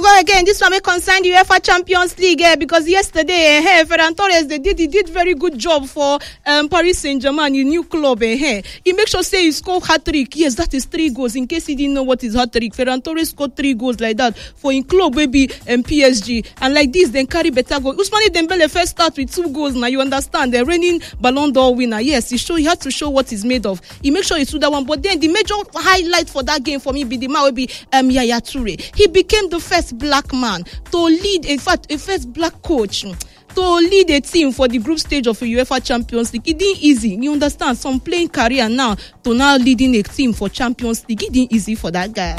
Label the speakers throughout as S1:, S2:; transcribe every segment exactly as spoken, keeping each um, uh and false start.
S1: go again. This one may concern the UEFA Champions League eh, because yesterday, eh, Ferran Torres they did he did very good job for um, Paris Saint-Germain, the new club. Eh, he make sure say he score hat trick. Yes, that is three goals. In case he didn't know what is hat trick, Ferran Torres scored three goals like that for in club maybe um, P S G, and like this then carry better goal. Ousmane Dembele first start with two goals. Now you understand the reigning Ballon d'Or winner. Yes, he show he had to show what he's made of. He make sure he do that one. But then the major highlight for that game for me be the man will be um, Yaya Toure. He became the first black man to lead, in fact, a first black coach to lead a team for the group stage of the UEFA Champions League. It didn't easy. You understand? Some playing career now to now leading a team for Champions League. It didn't easy for that guy.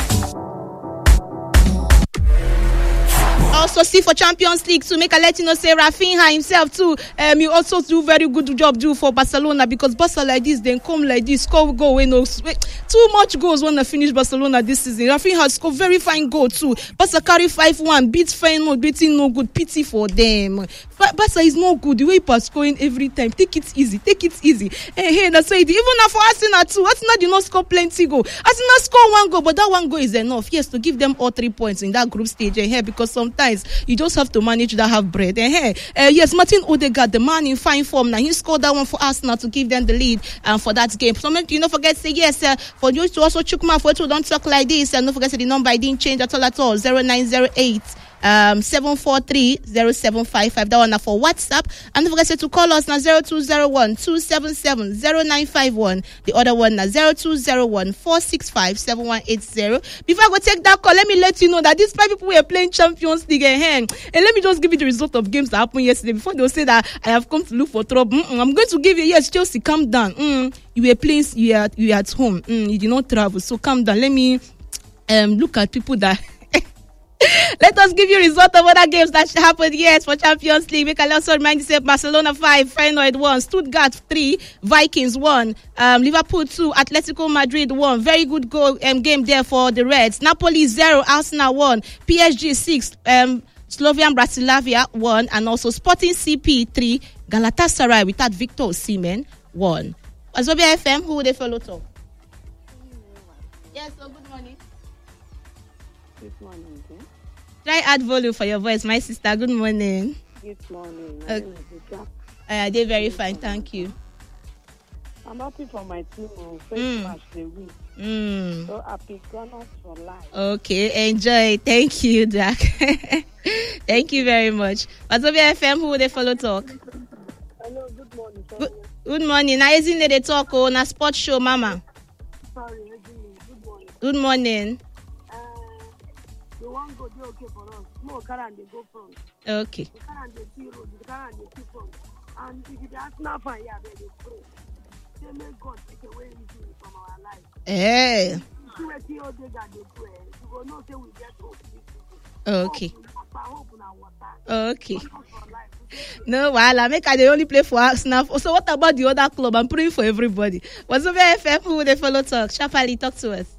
S1: Also see for Champions League to make a let you know say Rafinha himself too. Um, he also do very good job do for Barcelona because Barca like this then come like this score goal when no too much goals when they finish Barcelona this season. Rafinha scored very fine goal too. Barca carry five one beat Feyenoord beating no good pity for them. Barca is no good the way he scoring every time. Take it easy, take it easy. Hey, hey, that's why even now for Arsenal too. Arsenal did not score plenty goal. Arsenal score one goal, but that one goal is enough. Yes, to give them all three points in that group stage. Hey, because sometimes you just have to manage that half bread. And hey, uh, yes, Martin Odegaard, the man in fine form. Now he scored that one for Arsenal to give them the lead um, for that game. So you don't forget to say yes uh, for you to also check my for you to don't talk like this. And don't forget to say the number I didn't change at all at all. Zero nine zero eight. Um, seven four three zero seven five five. That one now for WhatsApp. And don't forget to call us now zero two zero one two seven seven zero nine five one. The other one now zero two zero one four six five seven one eight zero. Before I go take that call, let me let you know that these five people were playing Champions League and, and let me just give you the result of games that happened yesterday before they'll say that I have come to look for trouble. Mm-mm, I'm going to give you yes, Chelsea, calm down. Mm, you were playing, you were, you were at home. Mm, you did not travel, so calm down. Let me um look at people that. Let us give you result of other games that happened yes for Champions League. We can also remind you say Barcelona five, Feyenoord one, Stuttgart three, Vikings one, um, Liverpool two, Atletico Madrid one. Very good goal um, game there for the Reds. Napoli zero, Arsenal one, P S G six, um, Slovan Bratislava one, and also Sporting C P three, Galatasaray without Victor Osimhen one. Wazobia F M, who would they follow to? Yes, so good morning.
S2: Good morning. Okay?
S1: Try add volume for your voice, my sister. Good morning.
S2: Good morning.
S1: Uh, uh, they're very fine, thank you.
S2: I'm happy for my team. First
S1: Mm.
S2: match they win.
S1: Mm.
S2: So happy, Gunners for life.
S1: Okay, enjoy. Thank you, Jack. Thank you very much. Wazobia F M, who would they follow talk?
S2: Hello, good morning.
S1: Good, good morning. Now, isn't it they talk on a sports show, Mama?
S2: Sorry, good morning.
S1: Good morning.
S2: Uh, the one go do okay for us. No, car and they go front.
S1: Okay.
S2: The car and they see road. The car and they see front. And if the Arsenal fan, yeah, they they pray. They make God take away anything from our life.
S1: Hey.
S2: See what the old they got they pray. You go know say we get hope.
S1: Okay.
S2: Hope in our water.
S1: Okay.
S2: Gunners for life.
S1: No, while I make I they only play for Arsenal. So what about the other club? I'm praying for everybody. Wazobia F M, who would they follow talk? Shapali, talk to us.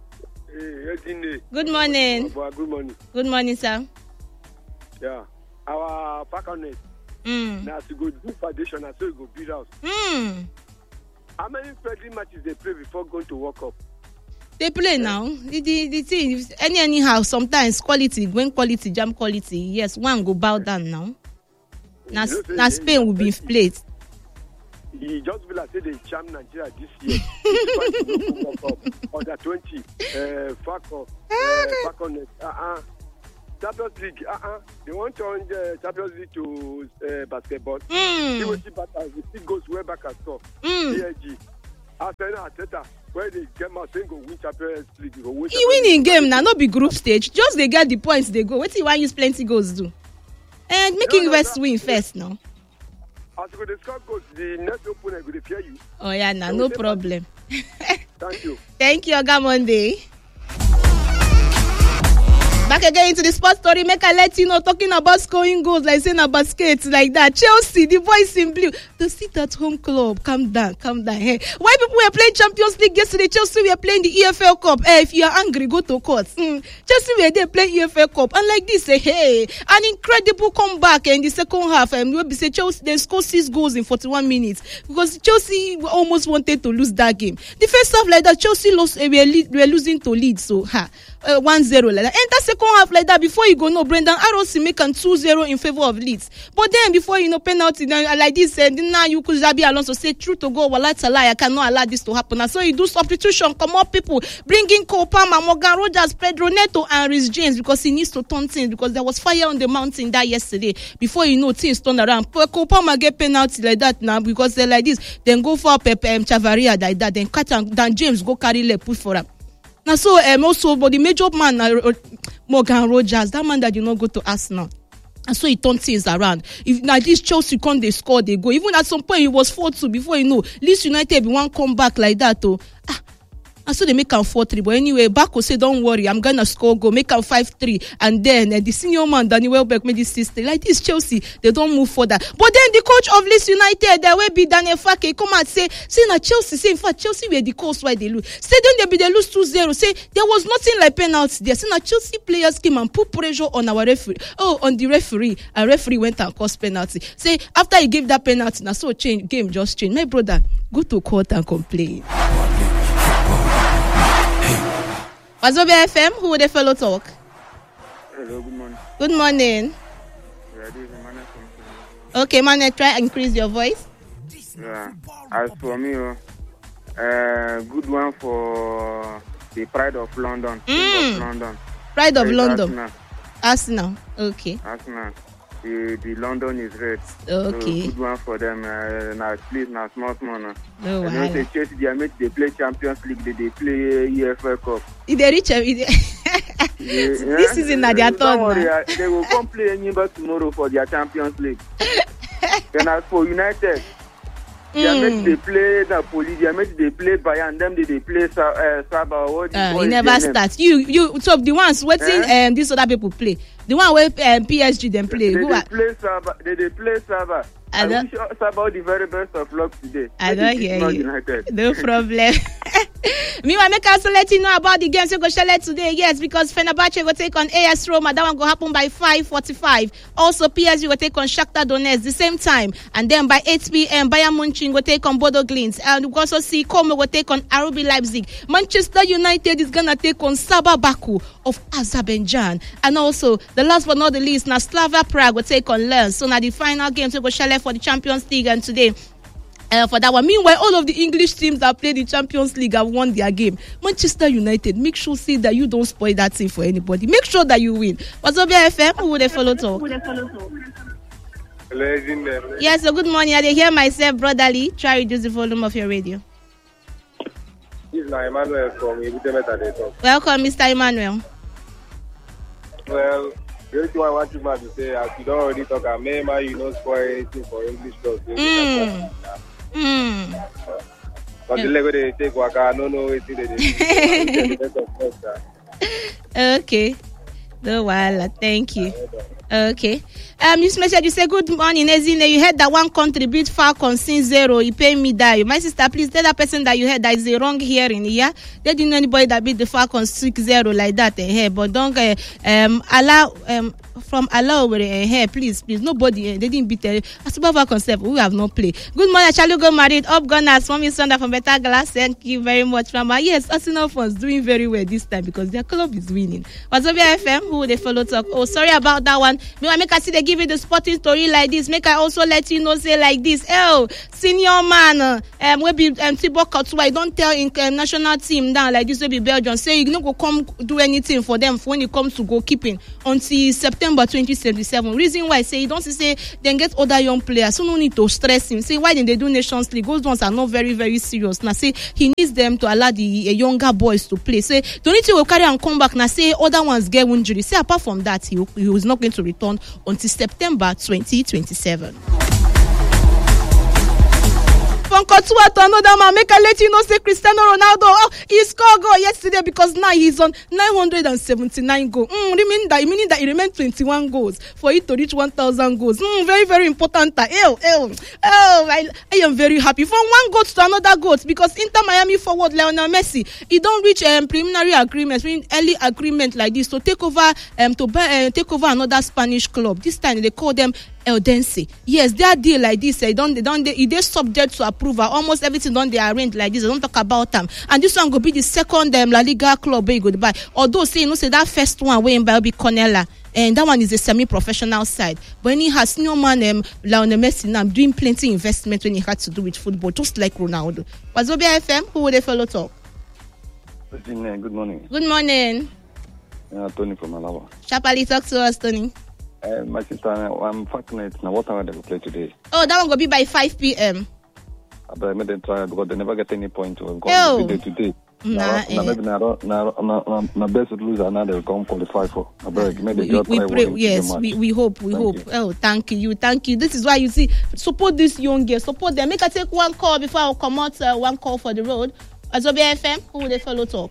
S3: Hey,
S1: Good morning.
S3: Good morning.
S1: Good morning, sir.
S3: Yeah. Our Falconets.
S1: Mm.
S3: Now to go do foundation and so we go build house.
S1: Mm.
S3: How many friendly matches they play before going to World Cup?
S1: They play now. The, the, the thing, any anyhow, sometimes quality, when quality, jam quality, yes, one go bow down now. Now,
S3: You know, say
S1: now
S3: they-
S1: Spain will be inflated.
S3: He just feel like say they champ Nigeria this year. Despite the no World Cup under twenty, uh, Falcon, uh, Falconets, uh-uh. Champions League, uh-uh. They want to change uh, Champions League to uh, basketball.
S1: Mm.
S3: He will see back as it still goes way back and stuff.
S1: Mm.
S3: P S G. Arsenal, Atlanta, where they get my thing go win Champions League. Go win
S1: He
S3: Champions
S1: win in
S3: League.
S1: game now, not be group stage. Just they get the points they go. What do you want use plenty goals do? And making
S3: No, no,
S1: West
S3: no.
S1: win first now.
S3: As you go to score goals, the next opponent will fear you.
S1: Oh yeah, now
S3: They
S1: no
S3: will say
S1: problem.
S3: Thank you.
S1: Thank you, Oga Monday. Back again into the sports story. Make I let you know, talking about scoring goals, like saying about skates like that. Chelsea, the boys in blue, the sit at home club. Calm down, calm down. Hey, why people were playing Champions League yesterday? Chelsea were playing the E F L Cup. Hey, if you are angry, go to court. Mm. Chelsea were there playing E F L Cup, and like this, say, hey, an incredible comeback in the second half. And um, we say Chelsea they scored six goals in forty-one minutes because Chelsea almost wanted to lose that game. The first half like that, Chelsea lost. Uh, we were, lead, we were losing to Leeds, so ha, uh, one zero like that. Enter second second half like that, before you go, no, Brendan Arrosi make an two zero in favor of Leeds. But then before you know penalty, then like this, uh, now you could Xabi Alonso say true to go, well that's a lie. I cannot allow this to happen. And so you do substitution, come up people, bring in Cole Palmer, Morgan Rogers, Pedro Neto, and Reece James because he needs to turn things because there was fire on the mountain that yesterday. Before you know things turn around, Cole Palmer get penalty like that now because they're like this. Then go for Pepe um, Chavaria like that. Then cut and then James go carry leg put for him. Now so um, also, but the major man uh, Morgan Rogers, that man that you not go to Arsenal. And so he turned things around. If now this Chelsea come, they score, they go. Even at some point he was four two before you know. Leeds United one come back like that. Oh, ah. And so they make him four three. But anyway, Bako say, don't worry, I'm going to score goal. Make him five three. And then uh, the senior man, Danny Welbeck, made this system. Like this Chelsea, they don't move further. But then the coach of Leeds United, there will be Daniel Fake, come and say, say na Chelsea, say in fact, Chelsea were the cause why they lose. Say then they be they lose two zero. Say there was nothing like penalty there. Say na Chelsea players came and put pressure on our referee. Oh, on the referee. And referee went and caused penalty. Say after he gave that penalty, now so change game just changed. My brother, go to court and complain. Wazobia F M, who would the fellow talk?
S4: Hello, good morning.
S1: Good morning.
S4: Yeah, this is Emmanuel from
S1: Okay, man, try and increase your voice.
S4: Yeah, as for me, uh, good one for the Pride of London.
S1: Mm.
S4: Of London.
S1: Pride of
S4: It's
S1: London.
S4: Arsenal.
S1: Arsenal. Okay.
S4: Arsenal. The, the London is red.
S1: Okay.
S4: So good one for them. Uh, now, please, now, small, small. Now.
S1: No,
S4: And
S1: wow.
S4: they Chelsea, they are made, they play Champions League, they, they play E F L Cup.
S1: If they reach, if they
S4: Yeah,
S1: this season na their turn.
S4: Don't worry,
S1: now.
S4: uh, they will come play Enyimba tomorrow for their Champions League. Then as for United, they are made they play Napoli, they are made they play Bayern, them they, they play Sa- uh, Saba. What do you
S1: Uh,
S4: call
S1: he
S4: it,
S1: never
S4: their name?
S1: start. You, you. So the ones waiting,
S4: Eh?
S1: um, these other people play. The one where um, P S G them play.
S4: They,
S1: Who
S4: they
S1: are,
S4: play Saba. They, they play Saba.
S1: I
S4: I,
S1: don't-
S4: wish Saba the very best of luck today.
S1: I
S4: Let
S1: don't
S4: it
S1: hear
S4: not
S1: you.
S4: United.
S1: No problem. Meanwhile, make us let you know about the games we go share today. Yes, because Fenerbahce will take on A S Roma. That one go happen by five forty-five. Also, P S G will take on Shakhtar Donetsk the same time. And then by eight p.m., Bayern Munich will take on Bodo Glimt. And we also see Como will take on R B Leipzig. Manchester United is going to take on Sabah Baku of Azerbaijan. And also, the last but not the least, now Slavia Prague will take on Lens. So now the final games we go share for the Champions League. And today, Uh, for that one. Meanwhile, all of the English teams that play the Champions League have won their game. Manchester United, make sure see that you don't spoil that thing for anybody. Make sure that you win. Wazobia F M, who would they follow talk?
S3: Hello,
S1: Yes, so good morning. I dey hear myself, brotherly. Try reduce the volume of your radio.
S3: this is Emmanuel from Ibutebeta they talk.
S1: Welcome, Mister Emmanuel.
S3: Well, the only thing I want you man to say, as you don't already talk, I may man you don't spoil anything for English talk.
S1: Mm. Mm.
S3: But the Lego they take waka, I don't know what they do.
S1: Okay. No, well, thank you. Okay. Um, this message you say good morning, Ezine. You heard that one contribute Falcon since zero. You pay me that. My sister, please tell that person that you heard that is a wrong hearing. Yeah, they didn't know anybody that beat the Falcon six zero like that. Eh, here, but don't uh, um allow um from allow over uh, here, please, please. Nobody uh, they didn't beat the uh, Super Falcon seven. We have not played. Good morning, Charlie. Go married. Up Gunners. Mommy Sonda from Better Glass. Thank you very much, Mama. Yes, Arsenal fans doing very well this time because their club is winning. Wazobia F M, who they follow talk. Oh, sorry about that one. Me I make I see they give you the sporting story like this. Make I also let you know say like this. Oh, senior man, uh, um, we be um, Thibaut Courtois. Don't tell in um, national team down like this. We be Belgium. Say you no go come do anything for them when it comes to goalkeeping until September twenty twenty-seven. Reason why I say you don't say then get other young players. So no need to stress him. Say why didn't they do Nations League? Those ones are not very very serious. Now say he needs them to allow the uh, younger boys to play. Say the only thing will carry and come back. Now say other ones get injury. Say apart from that, he he was not going to return until September twenty twenty-seven. From Courtois to another man, make I let you know, say Cristiano Ronaldo, oh, he scored goal yesterday because now he's on nine hundred seventy-nine goals. Mm, meaning that, meaning that he remained twenty-one goals for it to reach one thousand goals. Mm, very, very important. Oh, oh, oh, I, I am very happy. From one goal to another goal because Inter Miami forward Lionel Messi, he don't reach um, preliminary agreement, meaning early agreement like this to take over, um, to buy, uh, take over another Spanish club. This time they call them Eldense. Yes, their deal like this, they don't, they don't, they, they subject to approval approval. Almost everything done they arrange like this. They don't talk about them. And this one go be the second um, La Liga club where you go to buy. Although say you know say that first one where in buy will be Cornella. And that one is a semi-professional side. But when he has no man, um, Lionel Messi now doing plenty investment when he had to do with football, just like Ronaldo. Wazobia F M, who would they follow talk?
S5: Good morning.
S1: Good morning.
S5: Uh, Tony from Malawa.
S1: Sharply talk to us, Tony.
S5: Uh, my sister, I'm fortunate. Now, what time they will play today?
S1: Oh, that one will be by five p.m.
S5: But I made them try because they never get any point to go
S1: oh.
S5: on the today.
S1: Nah,
S5: now, maybe now, now, now, now, best loser now they'll come qualify for. I beg, maybe
S1: we, we, we pray, yes, we, we hope, we
S5: thank
S1: hope.
S5: You.
S1: Oh, thank you, thank you. This is why you see, support this young girl, support them. Make her take one call before I come out. Uh, one call for the road. Azobia F M, who will they follow talk?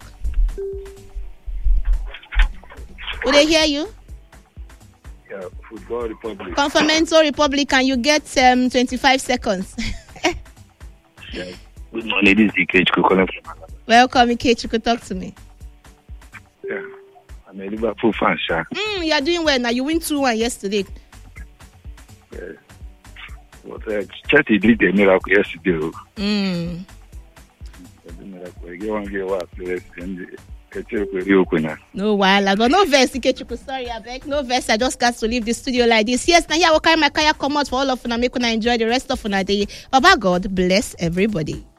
S1: Will they hear you?
S5: Yeah, Football Republic.
S1: Confirmento Republic, and you get um twenty-five seconds.
S5: Yeah. Good morning, this is Ikechukwu calling from Malawi.
S1: Welcome, Ikechukwu, talk to me.
S5: Yeah, I'm a Liverpool fan, sir.
S1: Mm, you are doing well now. You win two one yesterday.
S5: Yeah. But uh, Chelsea did a miracle yesterday.
S1: Mm.
S5: The miracle. They won't give up players and
S1: no while but no verse Ikechukwu, sorry I beg, no verse. I just got to leave the studio like this. Yes, now here I will carry my kaya come out for all of you and make you enjoy the rest of your day. Baba God bless everybody.